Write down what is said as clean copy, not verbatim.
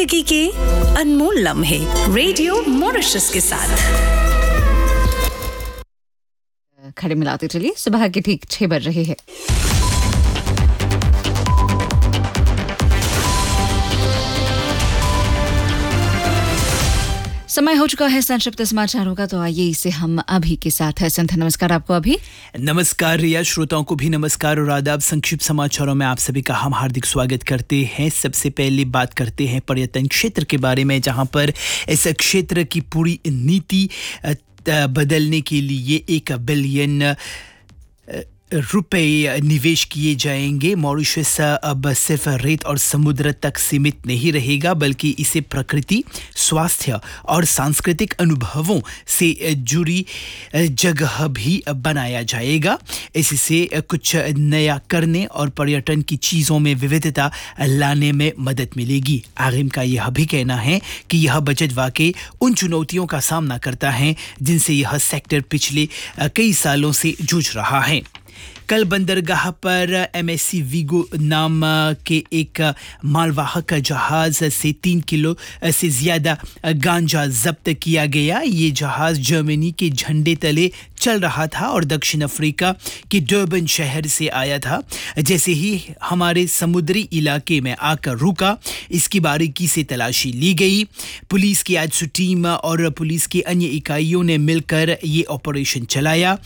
जिंदगी के अनमोल लम्हे रेडियो मॉरिशस के साथ खड़े मिलाते चलिए। सुबह के ठीक 6 बज रहे हैं। समय हो चुका है संक्षिप्त समाचारों का, तो आइए इसे हम अभी के साथ है। संध्या नमस्कार आपको अभी। नमस्कार रिया, श्रोताओं को भी नमस्कार और आदाब। संक्षिप्त समाचारों में आप सभी का हम हार्दिक स्वागत करते हैं। सबसे पहले बात करते हैं पर्यटन क्षेत्र के बारे में, जहां पर इस क्षेत्र की पूरी नीति बदलने के लिए 1 बिलियन रुपए निवेश किए जाएंगे। मॉरिशस अब सिर्फ रेत और समुद्र तक सीमित नहीं रहेगा, बल्कि इसे प्रकृति, स्वास्थ्य और सांस्कृतिक अनुभवों से जुड़ी जगह भी बनाया जाएगा। इससे कुछ नया करने और पर्यटन की चीज़ों में विविधता लाने में मदद मिलेगी। आगिम का यह भी कहना है कि यह बजट वाकई उन चुनौतियों का सामना करता है जिनसे यह सेक्टर पिछले कई सालों से जूझ रहा है। कल बंदरगाह पर MSC वीगो नाम के एक मालवाहक जहाज से 3 किलो से ज़्यादा गांजा जब्त किया गया। ये जहाज जर्मनी के झंडे तले चल रहा था और दक्षिण अफ्रीका के डर्बन शहर से आया था। जैसे ही हमारे समुद्री इलाके में आकर रुका, इसकी बारीकी से तलाशी ली गई। पुलिस की आजसू टीम और पुलिस की अन्य इकाइयों ने मिलकर ये ऑपरेशन चलाया।